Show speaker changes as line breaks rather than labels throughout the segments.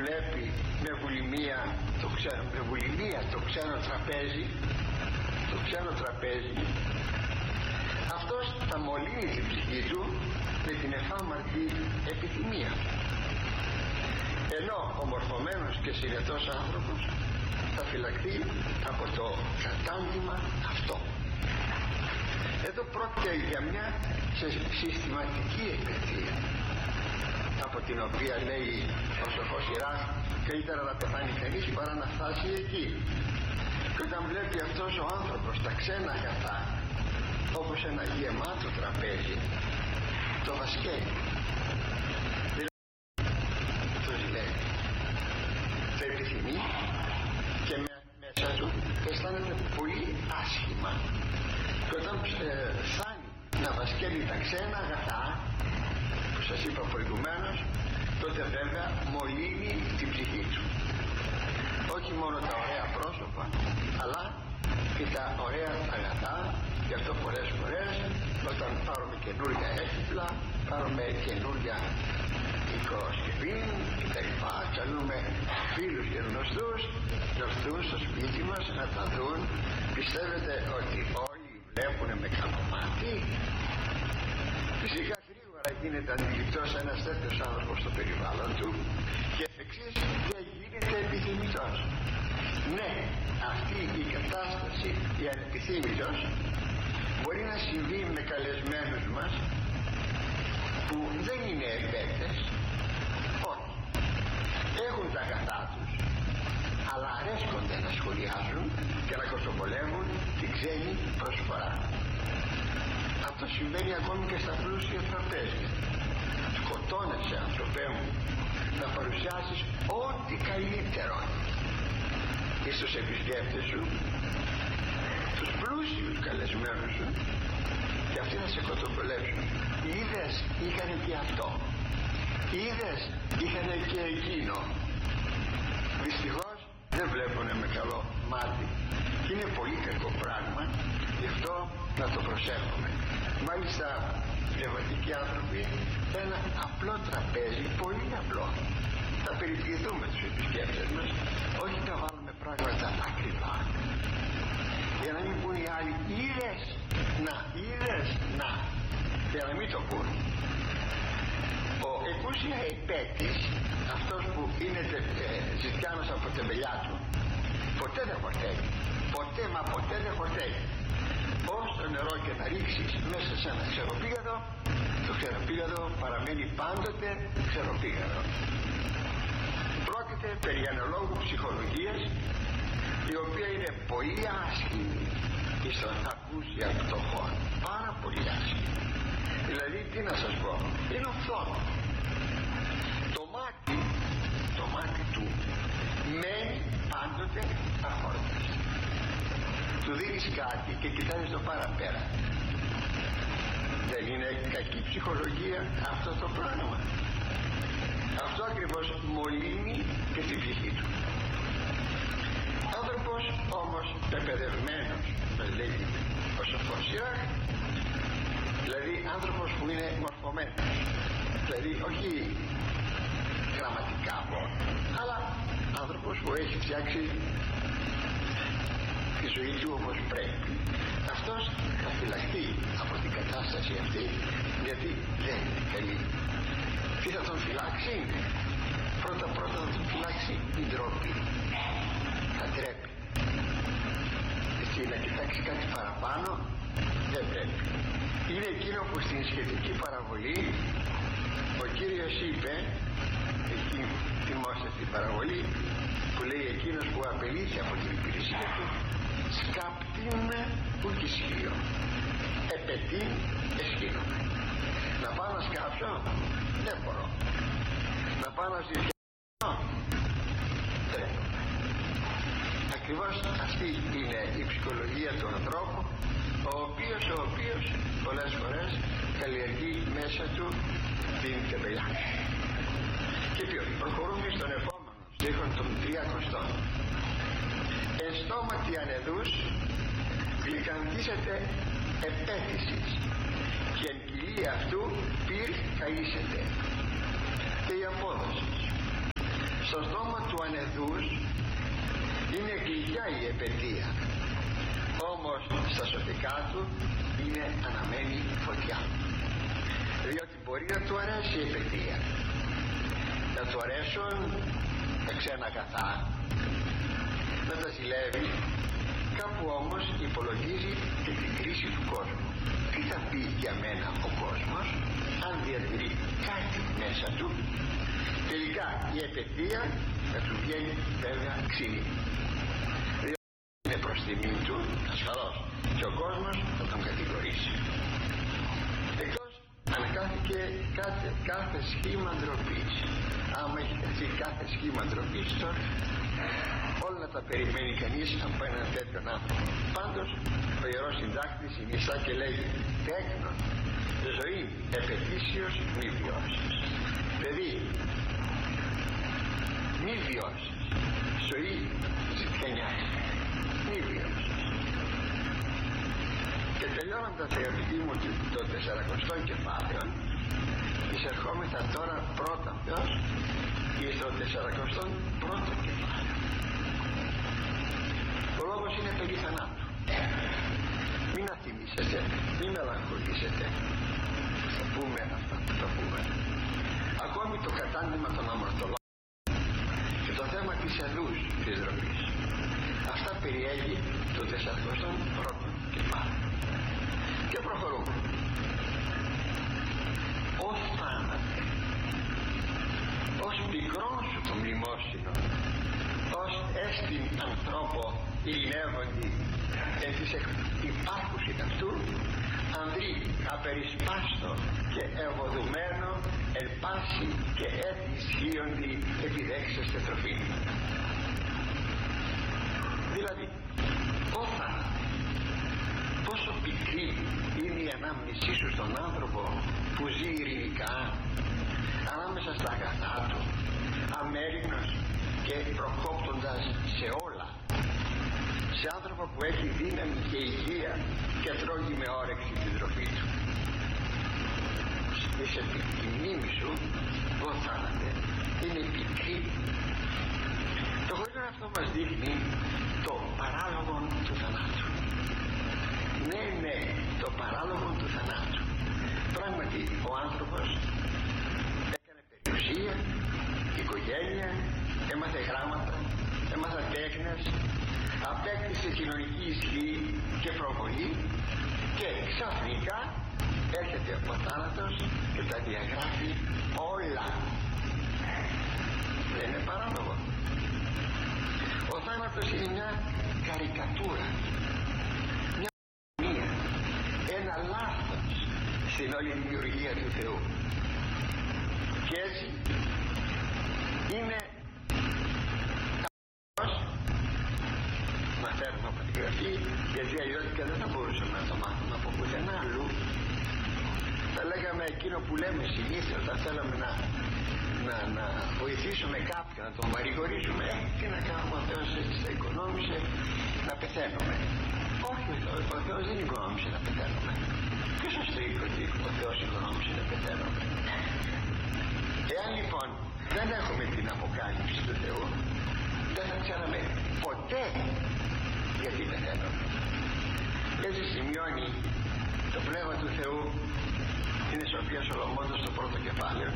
βλέπει με βουλημία το ξένο τραπέζι, αυτός θα μολύνει την ψυχή του με την εφάμαρτη επιθυμία, ενώ ο μορφωμένος και συνετός άνθρωπος θα φυλαχθεί από το κατάντημα αυτό. Εδώ πρόκειται για μια συστηματική εκπαιδεία, από την οποία λέει ο σοφός Σιράχ, καλύτερα να πεθάνει κανείς παρά να φτάσει εκεί. Και όταν βλέπει αυτός ο άνθρωπος τα ξένα αγαθά όπως ένα γεμάτο τραπέζι, το βασκέλει. Το ζηλεύει, το επιθυμεί και μέσα του αισθάνεται πολύ άσχημα. Και όταν φτάνει να βασκέλει τα ξένα αγαθά που σας είπα προηγουμένως, τότε βέβαια μολύνει την ψυχή του. Όχι μόνο τα ωραία πρόσωπα, αλλά και τα ωραία αγαθά. Γι' αυτό πολλές φορές όταν πάρουμε καινούργια έφυπλα, πάρουμε καινούργια οικοσκευή και τα λοιπά, καλούμε φίλους και γνωστούς να έρθουν στο σπίτι μας να τα δουν. Πιστεύετε ότι όλοι βλέπουν με καλομάτι? Φυσικά γρήγορα γίνεται αντιληπτός ένας τέτοιος άνθρωπος στο περιβάλλον του και εφ' εξής δεν γίνεται επιθυμητός. Ναι, αυτή η κατάσταση, η ανεπιθύμητος, μπορεί να συμβεί με καλεσμένους μας που δεν είναι επέτες, όχι, έχουν τα αγαθά τους, αλλά αρέσκονται να σχολιάζουν και να κοστοπολεύουν την ξένη προσφορά. Αυτό συμβαίνει ακόμη και στα πλούσια τραπέζια. Σκοτώνεσαι, άνθρωπέ μου, να παρουσιάσεις ό,τι καλύτερο στους επισκέπτες σου, τους πλούσιους καλεσμένους σου, και αυτοί να σε κοστοπολεύσουν. Είδες, είχανε και αυτό, είδες, είχανε και εκείνο. Δυστυχώς δεν βλέπουνε με καλό μάτι και είναι πολύ κακό πράγμα, γι' αυτό να το προσέχουμε. Μάλιστα πνευματικοί άνθρωποι, ένα απλό τραπέζι, πολύ απλό, θα περιποιηθούμε τους επισκέπτες μας, όχι να βάλουμε πράγματα ακριβά, για να μην πούν οι άλλοι είδες να, για να μην το πούν. Ο εκούσια επέτης, αυτός που είναι ζητιάνος από τεμπελιά του, ποτέ δεν χορταίνει, ποτέ δεν χορταίνει. Όσο νερό και να ρίξεις μέσα σε ένα ξεροπήγαδο, το ξεροπήγαδο παραμένει πάντοτε ξεροπήγαδο. Πρόκειται περί αναλόγου ψυχολογίας, η οποία είναι πολύ άσχημη στον ακούσια πτωχών, πάρα πολύ άσχημη. Δηλαδή τι να σας πω, είναι ο φθόνος. Το μάτι του μένει πάντοτε αχόρταστο. Του δίνεις κάτι και κοιτάζει το παραπέρα. Δεν είναι κακή ψυχολογία αυτό το πράγμα? Αυτό ακριβώς μολύνει και την ψυχή του. Άνθρωπος όμως εκπαιδευμένος, λέει ο σοφός Σιράχ, δηλαδή άνθρωπος που είναι μορφωμένος, δηλαδή όχι γραμματικά μόνο, αλλά άνθρωπος που έχει φτιάξει τη ζωή του όπως πρέπει, αυτός θα φυλαχθεί από την κατάσταση αυτή, γιατί δεν είναι καλή. Τι θα τον φυλάξει? Πρώτα θα τον φυλάξει η ντροπή. Θα τρέπει. Εσύ να κοιτάξει κάτι παραπάνω δεν πρέπει. Είναι εκείνο που στην σχετική παραβολή ο Κύριος είπε, εκεί θυμόστε την παραβολή που λέει εκείνος που απελήθη από την υπηρεσία του, σκάπτην ουκ ισχύω, επετήν εσχύνομαι. Να πάω να σκάψω δεν μπορώ, να πάω να ζητήσω τρέχω. Ακριβώς αυτή είναι η ψυχολογία του ανθρώπου, ο οποίος πολλές φορές καλλιεργεί μέσα του την τεμπελιά. Και προχωρούμε στον επόμενο στίχο των 300. Εν στόματι ανεδούς γλυκανθήσετε επέτησης και εν κοιλή αυτού πυρ καΐσετε. Και η απόδοση Στο στόμα του ανεδούς είναι γλυκιά η επαιτία, όμως στα σωτικά του είναι αναμένη φωτιά, διότι μπορεί να του αρέσει η επαιτία, να του αρέσουν τα ξένα αγαθά, να τα ζηλεύει. Κάπου όμως υπολογίζει και την κρίση του κόσμου. Τι θα πει για μένα ο κόσμος αν διατηρεί κάτι μέσα του? Τελικά η επαιτία θα του βγαίνει βέβαια ξύλινη, διότι είναι προς τιμή του ασφαλώς, και ο κόσμος θα τον κατηγορήσει, εκτός αν κάθηκε κάθε σχήμα ντροπής. Άμα έχει καθεί κάθε σχήμα ντροπής, τώρα όλα τα περιμένει κανείς από έναν τέτοιον άνθρωπο. Πάντως ο Ιερός Συντάκτης συνιστά και λέγει: τέκνον, ζωή επαιτήσεως μη βιώσεις. Παιδί, μη βιώσεις, ζωή ζητιανιάς, μη βιώσεις. Και τελειώνοντας αγαπητοί μου το 40ο κεφάλαιο, εισερχόμεθα τώρα πρώτα ποιος και στο 41ο κεφάλαιο. Ο λόγος είναι περί θανάτου. Μην αθυμίσετε, μην μελαγχολήσετε. Θα πούμε αυτά που θα πούμε. Ακόμη το κατάντημα των αμαρτωλών και το θέμα της εδούς της ντροπής. Αυτά περιέχει το 41ο κεφάλαιο. Και προχωρούμε. Ως θάνατε, ως πικρόν σου το μνημόσυνο, ως έστιν ανθρώπο ειρηνεύοντι εν της υπάρχουσιν αυτού, ανδρή απερισπάστο και ευωδουμένο εν πάση και έτη ισχύοντι επιδέξεστε τροφή. Δηλαδή, ο θάνατος, πόσο πικρή είναι η ανάμνησή σου στον άνθρωπο που ζει ειρηνικά ανάμεσα στα αγαθά του, αμέριμνος και προκόπτοντας σε όλα, σε άνθρωπο που έχει δύναμη και υγεία και τρώγει με όρεξη την τροφή του. Είσαι η μνήμη σου, ο θάνατε, είναι πικρή. Το χωρίον αυτό μας δείχνει το παράλογο του θανάτου. Ναι, το παράλογο του θανάτου. Πράγματι ο άνθρωπος έκανε περιουσία, οικογένεια, έμαθε γράμματα, έμαθε τέχνες, απέκτησε κοινωνική ισχύ και προβολή, και ξαφνικά έρχεται ο θάνατος και τα διαγράφει όλα. Δεν είναι παράλογο? Ο θάνατος είναι μια καρικατούρα, μια μία, ένα λάθος στην όλη δημιουργία του Θεού. Και έτσι είναι μαθαίνουμε από την Γραφή, γιατί αλλιώς και δεν θα μπορούσαμε να το μάθουμε από πουθενά αλλού. Θα λέγαμε εκείνο που λέμε συνήθως όταν θέλαμε να βοηθήσουμε κάποιον, να τον παρηγορήσουμε: τι να κάνουμε, ο Θεός έτσι τα οικονόμησε, να πεθαίνουμε. Όχι, ο Θεός δεν οικονόμησε να πεθαίνουμε. Ποιος σας το είπε ότι ο Θεός οικονόμησε να πεθαίνουμε? Εάν λοιπόν δεν έχουμε την αποκάλυψη του Θεού, δεν θα ξέραμε ποτέ γιατί πεθαίνουμε. Έτσι σημειώνει το Πνεύμα του Θεού, είναι Σοφία Σολομώντος στο πρώτο κεφάλαιο.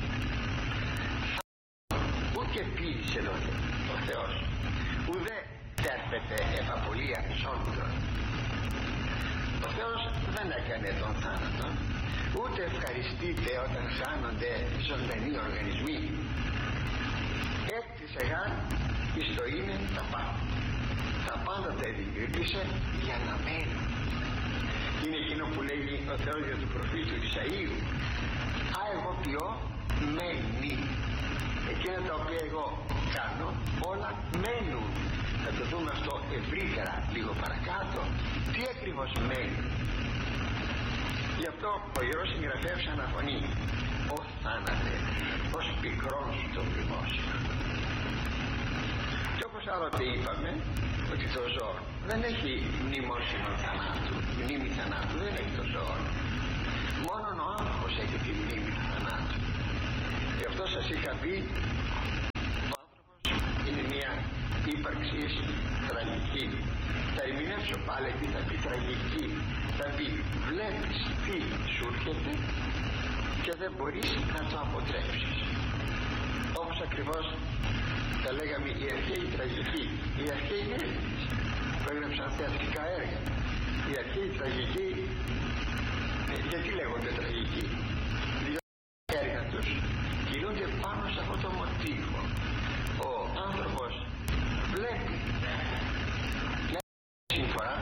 Ούτε ποίησε ο Θεός, ουδέ τέρπεται επαπολία σόντων. Ο Θεός δεν έκανε τον θάνατο, ούτε ευχαριστείται όταν χάνονται ζωντανοί οργανισμοί. Έκτισε γάρ εις το είναι τα πάντα. Τα πάντα τα δημιούργησε για να μένουν. Είναι εκείνο που λέγει ο Θεός για του προφήτου Ισαΐου: α, εγώ ποιώ, μένει. Εκείνα τα οποία εγώ κάνω όλα μένουν. Θα το δούμε αυτό ευρύτερα λίγο παρακάτω, τι ακριβώς μένει. Γι' αυτό ο Ιερός Συγγραφέας αναφωνεί: «Ω θάνατε, ως πικρόν σου το μνημόσυνο». Και όπως άλλοτε είπαμε, ότι το ζώο δεν έχει μνημόσυνο θανάτου, μνήμη θανάτου δεν έχει το ζώο. Μόνον ο άνθρωπος έχει τη μνήμη του θανάτου. Γι' αυτό σας είχα πει, ο ύπαρξης τραγική. Θα ερμηνεύσω πάλι τι θα πει τραγική. Θα πει βλέπεις τι σου έρχεται και δεν μπορείς να το αποτρέψεις. Όπως ακριβώς τα λέγαμε οι αρχαίοι τραγικοί, οι αρχαίοι Έλληνες που έγραψαν θεατρικά έργα. Οι αρχαίοι τραγικοί, γιατί λέγονται τραγικοί? Διότι τα έργα τους κινούνται πάνω σε αυτό το μοτίβο. Ο άνθρωπος βλέπει μια σύμφορα,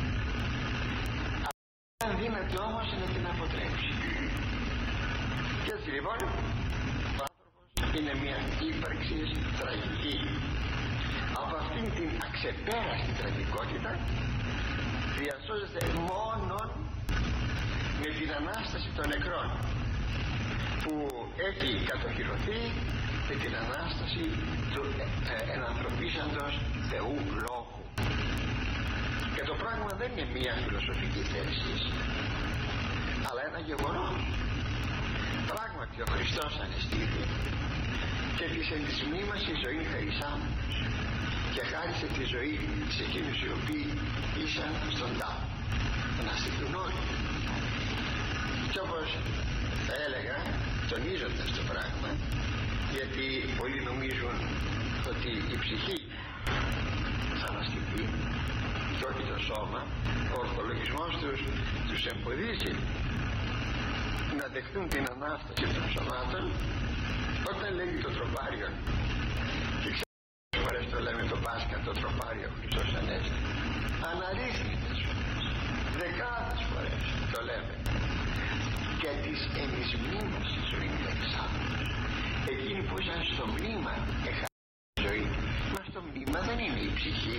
αλλά δεν δύναται όμως να την αποτρέψει. Και έτσι λοιπόν ο άνθρωπος είναι μια ύπαρξη τραγική. Από αυτήν την αξεπέραστη τραγικότητα διασώζεται μόνον με την Ανάσταση των νεκρών που έχει κατοχυρωθεί με την Ανάσταση του ενανθρωπίσαντος Θεού Λόγου. Και το πράγμα δεν είναι μία φιλοσοφική θέση, αλλά ένα γεγονός. Πράγματι ο Χριστός ανεστήθη και της εν της μνήμας η ζωή χαρισάμενος και χάρισε τη ζωή σε εκείνους οι οποίοι ήσαν στον τάφο να στηθούν όλοι. Και όπως θα έλεγα, τονίζοντας το πράγμα, γιατί πολλοί νομίζουν ότι η ψυχή θα αναστηθεί και όχι το σώμα, ο ορθολογισμός τους εμποδίζει να δεχτούν την Ανάσταση των σωμάτων. Όταν λέγει το τροπάριο, και ξέρετε φορές το λέμε το Πάσχα, το τροπάριο Χριστός Ανέστη, αναρρύθμιτες φορές, δεκάδες φορές το λέμε, και της εν της μνήμας η ζωή εξάμενος. Εκείνοι που ήσαν στο μνήμα έχασαν τη ζωή. Μα στο μνήμα δεν είναι η ψυχή.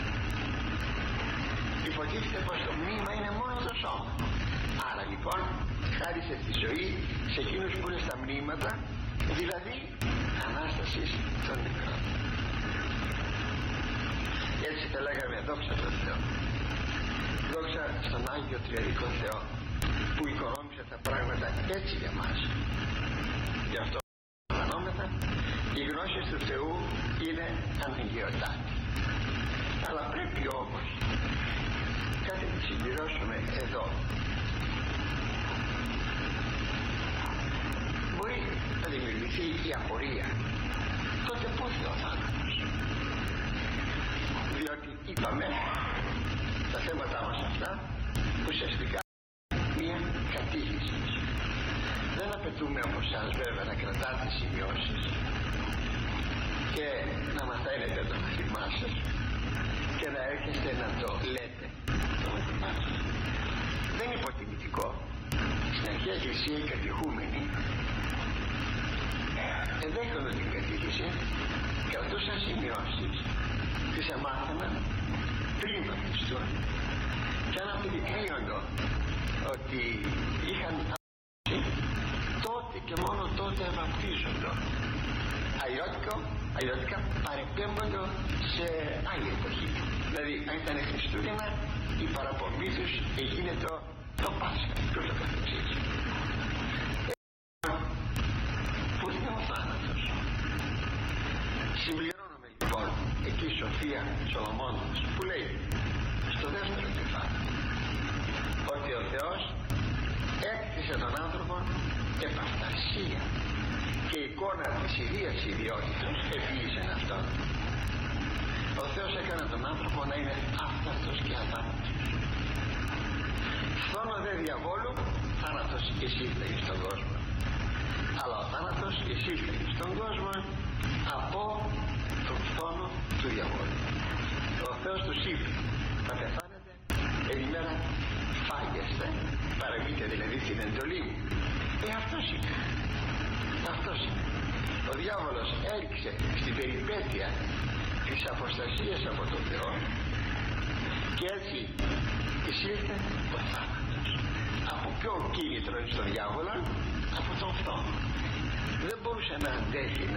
Υποτίθεται πως το μνήμα είναι μόνο το σώμα. Άρα λοιπόν χάρισε τη ζωή σε εκείνους που είναι στα μνήματα, δηλαδή Ανάστασης των νεκρών. Έτσι θα λέγαμε δόξα τον Θεό. Δόξα στον Άγιο Τριαδικό Θεό που οικονόμησε τα πράγματα έτσι για μας. Γι' αυτό αισθανόμεθα, οι γνώσεις του Θεού είναι αναγκαιοτάτη. Αλλά πρέπει όμως κάτι να συμπληρώσουμε εδώ. Μπορεί να δημιουργηθεί η απορία, τότε πού είναι ο θάνατος? Διότι είπαμε τα θέματα μας αυτά ουσιαστικά μία κατήγηση. Δεν απαιτούμε από εσάς βέβαια να κρατάτε σημειώσεις και να μαθαίνετε το μαθημά σας και να έρχεστε να το λέτε το μαθημά σας. Δεν είναι υποτιμητικό. Στην αρχαία Εκκλησία οι κατηχούμενοι εδέχονταν την κατήχηση, κρατούσαν σημειώσεις, τις αμάθαναν πριν βαπτιστούν και αν αποδεικνύοντο ότι είχαν τότε και μόνο τότε βαπτίζοντο. Αλλιώτικα παρεπέμποντο σε άλλη εποχή. Δηλαδή αν ήταν Χριστούγεννα η παραπομπή τους έγινε το Πάσχα και ούτω καθεξής. Πού είναι ο θάνατος? Συμπληρώνουμε λοιπόν εκεί η Σοφία Σολομώντος που λέει στο δεύτερο κεφάλαιο ότι ο Θεός έκτισε τον άνθρωπο επαφτασία και εικόνα της ιδίας ιδιότητας επίησε αυτόν. Ο Θεός έκανε τον άνθρωπο να είναι άφθαρτος και αθάνατος. Φθόνο δε διαβόλου, θάνατος εισήλθε στον κόσμο. Αλλά ο θάνατος εισήλθε στον κόσμο από τον φθόνο του διαβόλου. Ο Θεός τους είπε, θα πεθάνετε εν ημέρα φάγεστε, παραμείνετε δηλαδή την εντολή μου. Αυτός είναι. Αυτός είναι. Ο διάβολος έριξε στην περιπέτεια της αποστασίας από τον Θεό και έτσι εισήλθε ο θάνατος. Από ποιο κίνητρο είναι στον διάβολο? Από τον φθόνο. Δεν μπορούσε να αντέχει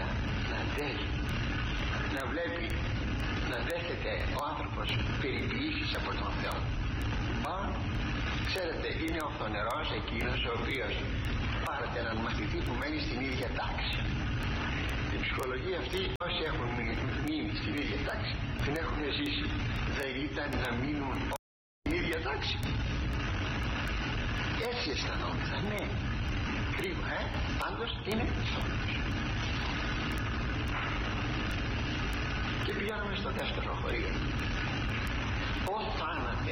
να βλέπει, να δέχεται ο άνθρωπος περιποιήσεις από τον Θεό. Ξέρετε, είναι ο φθονερός εκείνος ο οποίος, πάρετε έναν μαθητή που μένει στην ίδια τάξη. Η ψυχολογία αυτή, όσοι έχουν μείνει στην ίδια τάξη, την έχουν ζήσει, δεν ήταν να μείνουν στην ίδια τάξη? Έτσι αισθανόμαστε, ναι. Κρίμα, πάντως είναι θάνατος. Και πηγαίνουμε στο δεύτερο χωρίο. Ω θάνατε,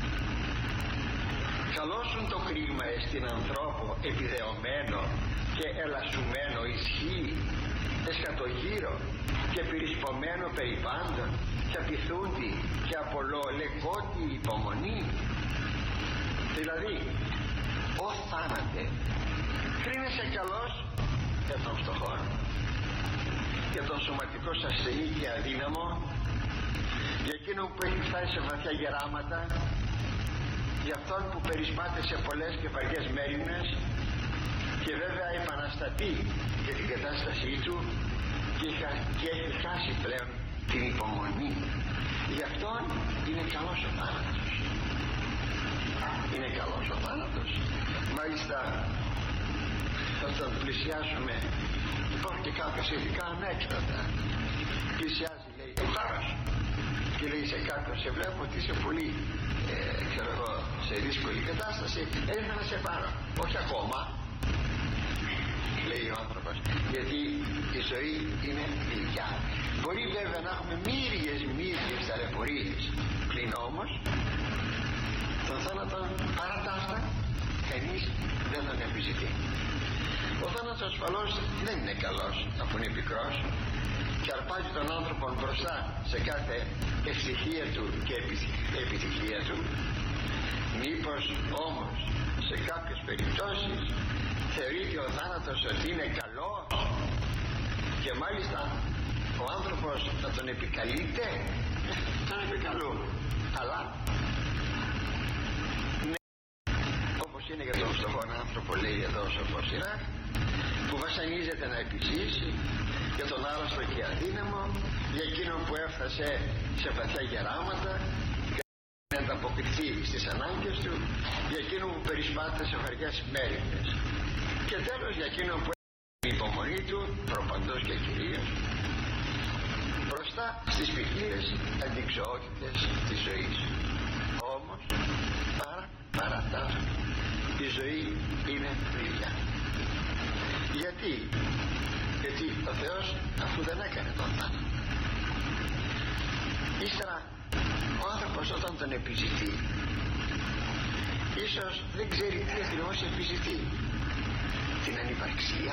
καλώσουν το κρίμα στην ανθρώπο επιδεωμένο και ελασσουμένο ισχύ, εσκατογύρο και περισπομένο περί πάντων, και απειθούντι και απολολεκότη υπομονή. Δηλαδή, ω θάνατε, κρίνεσαι καλός για τον φτωχόν, για τον σωματικό σας ασθενή και αδύναμο, για εκείνον που έχει φτάσει σε βαθιά γεράματα, για αυτόν που περισπάται σε πολλές και βαριές μέριμνες και βέβαια επαναστατεί για την κατάστασή του και έχει χάσει πλέον την υπομονή. Γι' αυτόν είναι καλός ο θάνατος. Είναι καλός ο θάνατος. Μάλιστα, όταν πλησιάσουμε, υπάρχουν και κάποια ειδικά ανέκδοτα. Πλησιάζει, λέει, ο χάρας και λέει σε κάποιον, σε βλέπω ότι είσαι πολύ ξέρω εγώ, σε δύσκολη κατάσταση, ήρθα να σε πάρω. Όχι ακόμα, λέει ο άνθρωπος, γιατί η ζωή είναι γλυκιά. Μπορεί βέβαια να έχουμε μύριες ταλαιπωρίες, πλην όμως τον θάνατο παρά τα αυτά κανείς δεν τον επιζητεί. Ο θάνατος ασφαλώς δεν είναι καλός αφού είναι πικρός και αρπάζει τον άνθρωπο μπροστά σε κάθε ευτυχία του και επιτυχία του. Μήπως όμως σε κάποιες περιπτώσεις θεωρείται ο θάνατος ότι είναι καλός και μάλιστα ο άνθρωπος θα τον επικαλείται? Τον επικαλούμε, αλλά ναι, όπως είναι για τον φτωχόν άνθρωπο, λέει εδώ ο Σοφός Σιράχ, που βασανίζεται να επιζήσει, για τον άρρωστο και αδύναμο, για εκείνον που έφτασε σε βαθιά γεράματα να ανταποκριθεί στις ανάγκες του, για εκείνον που περισπάται σε βαριές μέριμνες και τέλος για εκείνον που έχει την υπομονή του προπαντός και κυρίως μπροστά στις ποικίλες αντιξοότητες της ζωής. Όμως παρά τα η ζωή είναι γλυκιά. Γιατί ο Θεός αφού δεν έκανε τον θάνατο, ύστερα ο άνθρωπος όταν τον επιζητεί ίσως δεν ξέρει τι ακριβώς επιζητεί, την ανυπαρξία.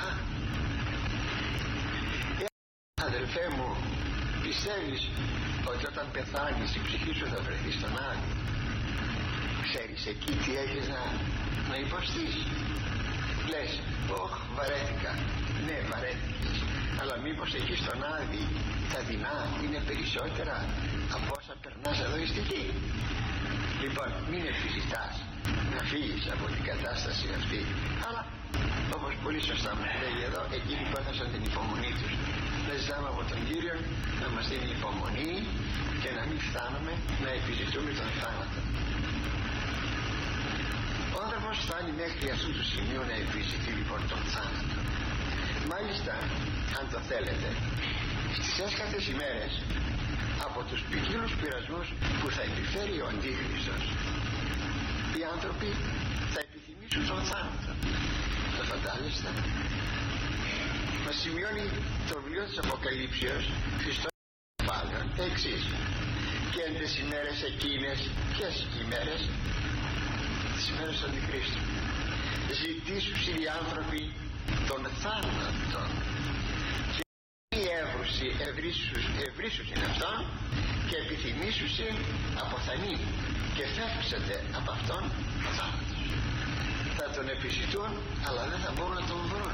Αδελφέ μου, πιστεύεις ότι όταν πεθάνεις η ψυχή σου θα βρεθεί στον Άδη? Ξέρεις εκεί τι έχεις να υποστείς? Λες, βαρέθηκα. Ναι, βαρέθηκες, αλλά μήπως εκεί στον Άδη τα δεινά είναι περισσότερα από όσα περνάς εδώ στη γη? Λοιπόν, μην επιζητάς να φύγεις από την κατάσταση αυτή, αλλά όπως πολύ σωστά μου λέει εδώ, εκείνοι που έχασαν την υπομονή τους. Να ζητάμε από τον Κύριο να μας δίνει υπομονή και να μην φτάνουμε να επιζητούμε τον θάνατο. Ο άνθρωπος φτάνει μέχρι αυτού του σημείου να επιζητεί λοιπόν τον θάνατο. Μάλιστα, αν το θέλετε, στις έσχατες ημέρες από τους ποικίλους πειρασμούς που θα επιφέρει ο Αντίχριστος, οι άνθρωποι θα επιθυμήσουν τον θάνατο. Το φαντάζεστε? Μας σημειώνει το βιβλίο της Αποκαλύψεως Χριστός Πάλιον τα εξής: και εν τις ημέρες εκείνες, ποιες ημέρες? Τις ημέρες του Αντιχρίστου, ζητήσουσι οι άνθρωποι των θάνατων και η εύρουση ευρύσουσιν αυτόν και επιθυμήσουσιν αποθανή και φεύξετε από αυτόν ο θάνατος. Θα τον επιζητούν αλλά δεν θα μπορούν να τον βρουν.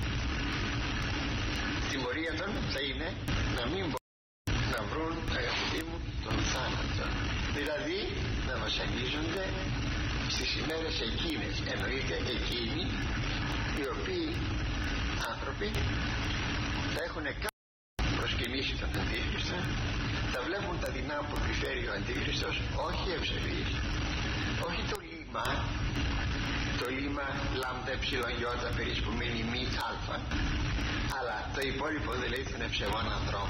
Τιμωρία των θα είναι να μην μπορούν να βρουν, αγαπητοί μου, τον θάνατο. Δηλαδή να βασανίζονται στις ημέρες εκείνες, εννοείται εκείνοι οι οποίοι άνθρωποι θα έχουν προσκυνήσει τον Αντίχριστο, θα βλέπουν τα δεινά που επιφέρει ο Αντίχριστος, όχι ευσεβείς, όχι το λίμα λάμδα εψιλον γιώτα περισπομένη μη αλφα, αλλά το υπόλοιπο δηλαδή των ευσεβών ανθρώπων.